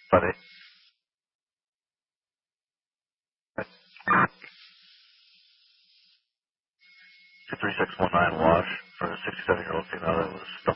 Buddy. 23619 wash for a 67-year-old female that was